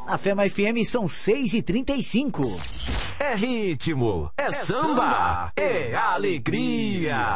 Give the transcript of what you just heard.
Na Fema FM são 6h35. É ritmo, é samba, é alegria.